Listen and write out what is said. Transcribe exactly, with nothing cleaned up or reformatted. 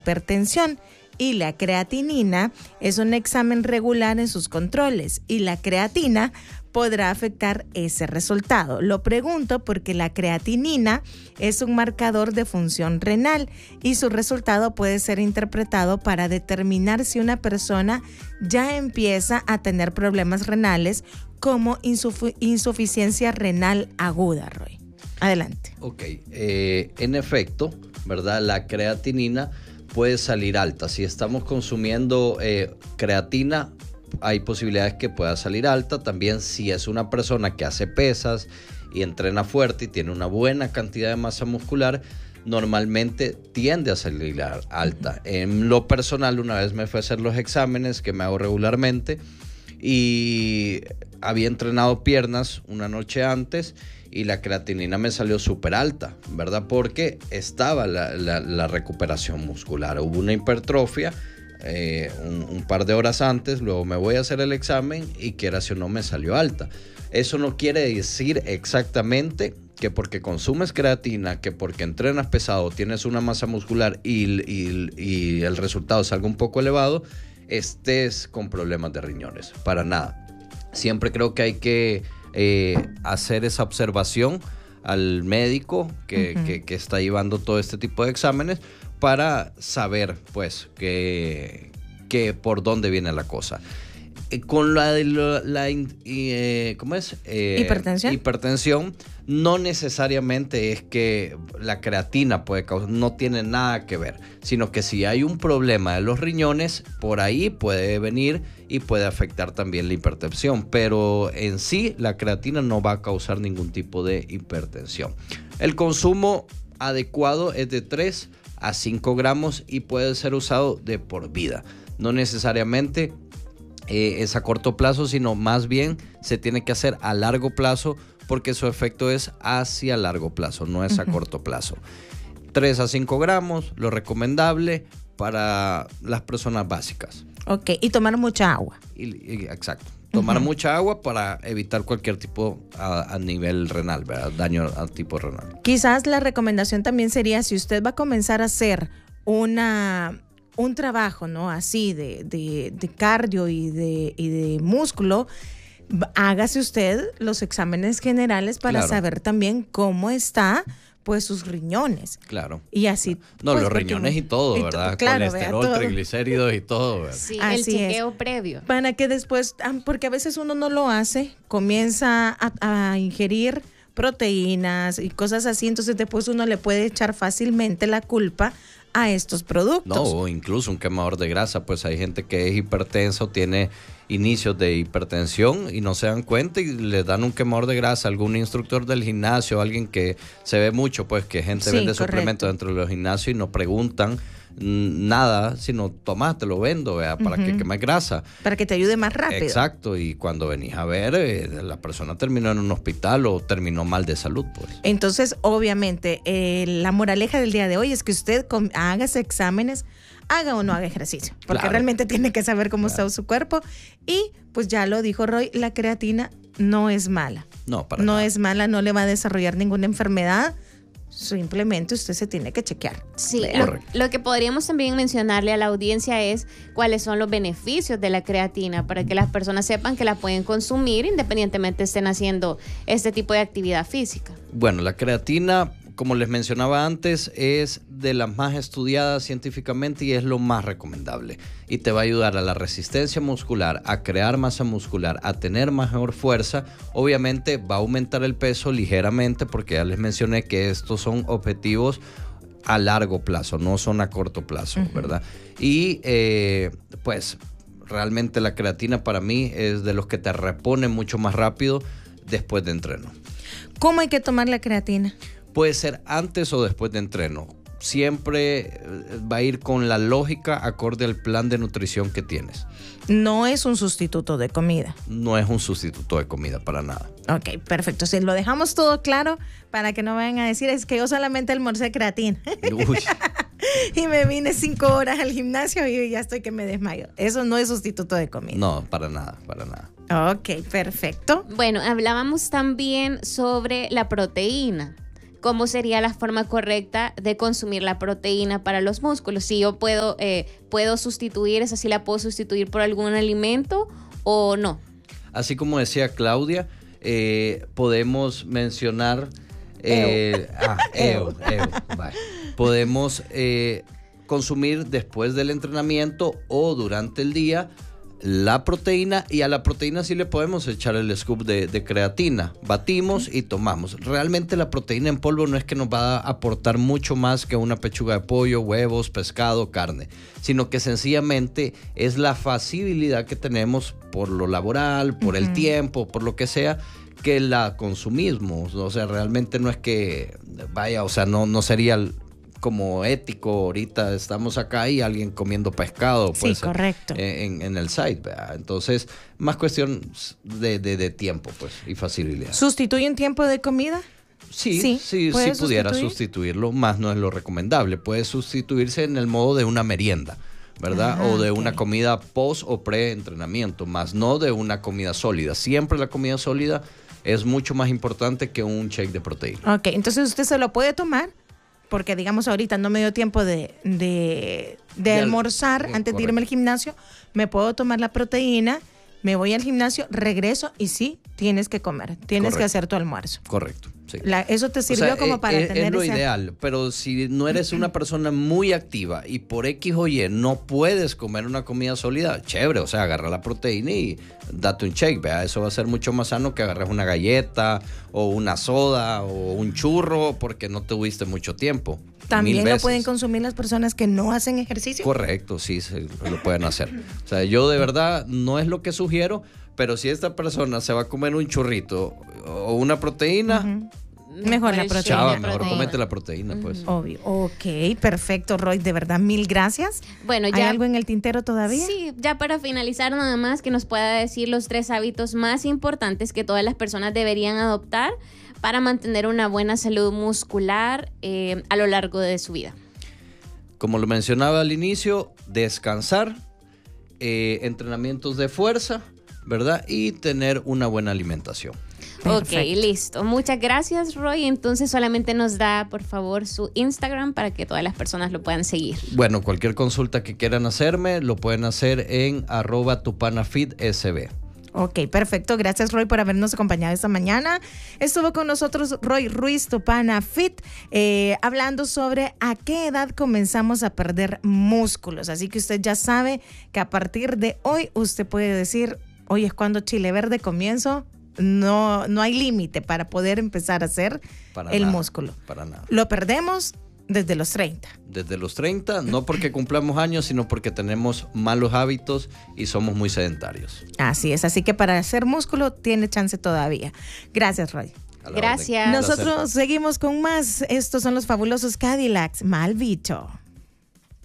hipertensión. Y la creatinina es un examen regular en sus controles y la creatina podrá afectar ese resultado. Lo pregunto porque la creatinina es un marcador de función renal y su resultado puede ser interpretado para determinar si una persona ya empieza a tener problemas renales como insufi- insuficiencia renal aguda, Roy. Adelante. Ok, eh, en efecto, ¿verdad? La creatinina puede salir alta. Si estamos consumiendo eh, creatina, hay posibilidades que pueda salir alta. También si es una persona que hace pesas y entrena fuerte y tiene una buena cantidad de masa muscular, normalmente tiende a salir alta. En lo personal, una vez me fui a hacer los exámenes que me hago regularmente y había entrenado piernas una noche antes y la creatinina me salió súper alta, ¿verdad? Porque estaba la, la, la recuperación muscular. Hubo una hipertrofia eh, un, un par de horas antes, luego me voy a hacer el examen y quiera si o no me salió alta. Eso no quiere decir exactamente que porque consumes creatina, que porque entrenas pesado, tienes una masa muscular y, y, y el resultado salga un poco elevado, estés con problemas de riñones. Para nada. Siempre creo que hay que Eh, hacer esa observación al médico que, uh-huh. que, que está llevando todo este tipo de exámenes para saber pues que, que por dónde viene la cosa. Eh, con la, la, la eh, ¿cómo es? Eh, hipertensión. Hipertensión no necesariamente es que la creatina puede causar, no tiene nada que ver, sino que si hay un problema de los riñones, por ahí puede venir y puede afectar también la hipertensión, pero en sí la creatina no va a causar ningún tipo de hipertensión. El consumo adecuado es de tres a cinco gramos y puede ser usado de por vida, no necesariamente eh, es a corto plazo, sino más bien se tiene que hacer a largo plazo porque su efecto es hacia largo plazo, no es a uh-huh. corto plazo. tres a cinco gramos, lo recomendable para las personas básicas. Ok, y tomar mucha agua. Y, y, exacto, tomar uh-huh. mucha agua para evitar cualquier tipo a, a nivel renal, ¿verdad? Daño al tipo renal. Quizás la recomendación también sería, si usted va a comenzar a hacer una, un trabajo, ¿no? Así de, de, de cardio y de, y de músculo, hágase usted los exámenes generales para claro. saber también cómo está pues sus riñones. Claro. Y así. No, pues, los riñones y todo, y ¿verdad? Claro, colesterol, vea, triglicéridos y todo, ¿verdad? Sí, así el chequeo es. previo. Para que después, porque a veces uno no lo hace, comienza a, a ingerir proteínas y cosas así, entonces después uno le puede echar fácilmente la culpa a estos productos. No, o incluso un quemador de grasa, pues hay gente que es hipertensa o tiene inicios de hipertensión y no se dan cuenta y le dan un quemador de grasa a algún instructor del gimnasio, alguien que se ve mucho, pues que gente sí, vende correcto. suplementos dentro de los gimnasios y no preguntan nada, sino tomás, te lo vendo, ¿verdad? Para uh-huh. que quemes grasa. Para que te ayude más rápido. Exacto, y cuando venís a ver, eh, la persona terminó en un hospital o terminó mal de salud, pues. Entonces, obviamente, eh, la moraleja del día de hoy es que usted com- hágase exámenes, haga o no haga ejercicio, porque claro. realmente tiene que saber cómo claro. está su cuerpo. Y, pues ya lo dijo Roy, la creatina no es mala. No, para No nada. es mala, no le va a desarrollar ninguna enfermedad. Simplemente usted se tiene que chequear. Sí, lo, lo que podríamos también mencionarle a la audiencia es cuáles son los beneficios de la creatina para que las personas sepan que la pueden consumir independientemente estén haciendo este tipo de actividad física. Bueno, la creatina, como les mencionaba antes, es de las más estudiadas científicamente y es lo más recomendable. Y te va a ayudar a la resistencia muscular, a crear masa muscular, a tener mejor fuerza. Obviamente va a aumentar el peso ligeramente porque ya les mencioné que estos son objetivos a largo plazo, no son a corto plazo, uh-huh. ¿verdad? Y eh, pues realmente la creatina para mí es de los que te repone mucho más rápido después de entreno. ¿Cómo hay que tomar la creatina? Puede ser antes o después de entreno. Siempre va a ir con la lógica acorde al plan de nutrición que tienes. No es un sustituto de comida. No es un sustituto de comida para nada. Ok, perfecto. Si lo dejamos todo claro para que no vayan a decir es que yo solamente almorcé creatina. Uy. Y me vine cinco horas al gimnasio y ya estoy que me desmayo. Eso no es sustituto de comida. No, para nada, para nada. Ok, perfecto. Bueno, hablábamos también sobre la proteína. cómo sería la forma correcta de consumir la proteína para los músculos. Si yo puedo, eh, puedo sustituir, esa sí la puedo sustituir por algún alimento o no. Así como decía Claudia, eh, podemos mencionar... Eh, ah, ew, ew, vale. Podemos eh, consumir después del entrenamiento o durante el día la proteína, y a la proteína sí le podemos echar el scoop de, de creatina. Batimos y tomamos. Realmente la proteína en polvo no es que nos va a aportar mucho más que una pechuga de pollo, huevos, pescado, carne, sino que sencillamente es la facilidad que tenemos por lo laboral, por uh-huh. el tiempo, por lo que sea, que la consumimos. O sea, realmente no es que vaya, o sea, no, no sería como ético. Ahorita estamos acá y alguien comiendo pescado, pues, sí, correcto. En, en el site, ¿verdad? Entonces, más cuestión de, de, de tiempo, pues, y facilidad. ¿Sustituye un tiempo de comida? Sí, sí, sí, sí pudiera sustituir? sustituirlo, más no es lo recomendable. Puede sustituirse en el modo de una merienda, ¿verdad? Ah, o de okay. una comida post o pre-entrenamiento, más no de una comida sólida. Siempre la comida sólida es mucho más importante que un shake de proteína. Ok, entonces usted se lo puede tomar, porque digamos ahorita no me dio tiempo de, de, de almorzar al, antes correcto. de irme al gimnasio, me puedo tomar la proteína, me voy al gimnasio, regreso y sí, tienes que comer, tienes correcto. que hacer tu almuerzo. Correcto. Sí. La, eso te sirvió, o sea, como para es, tener es lo esa... ideal, pero si no eres una persona muy activa y por X o Y no puedes comer una comida sólida, chévere, o sea, agarra la proteína y date un shake, ¿verdad? Eso va a ser mucho más sano que agarres una galleta o una soda o un churro porque no tuviste mucho tiempo. ¿También lo pueden consumir las personas que no hacen ejercicio? Correcto, sí, se, lo pueden hacer. O sea, yo de verdad no es lo que sugiero, pero si esta persona se va a comer un churrito o una proteína... Uh-huh. Mejor la proteína. Chava, mejor comete la proteína, pues. Obvio. Ok, perfecto, Roy. De verdad, mil gracias. Bueno, ya, ¿hay algo en el tintero todavía? Sí, ya para finalizar, nada más que nos pueda decir los tres hábitos más importantes que todas las personas deberían adoptar para mantener una buena salud muscular eh, a lo largo de su vida. Como lo mencionaba al inicio, descansar, eh, entrenamientos de fuerza, ¿verdad? Y tener una buena alimentación. Perfecto. Ok, listo. Muchas gracias, Roy. Entonces solamente nos da, por favor, su Instagram para que todas las personas lo puedan seguir. Bueno, cualquier consulta que quieran hacerme, lo pueden hacer en arroba tupanafitsb. Ok, perfecto. Gracias, Roy, por habernos acompañado esta mañana. Estuvo con nosotros Roy Ruiz, Tupana Fit, eh, hablando sobre a qué edad comenzamos a perder músculos. Así que usted ya sabe que a partir de hoy usted puede decir, hoy es cuando Chile Verde comienzo. No, no hay límite para poder empezar a hacer para el nada, músculo. Para nada. Lo perdemos desde los treinta. Desde los treinta, no porque cumplamos años, sino porque tenemos malos hábitos y somos muy sedentarios. Así es, así que para hacer músculo tiene chance todavía. Gracias, Roy. Gracias. Nosotros seguimos con más. Estos son los fabulosos Cadillacs. Mal bicho.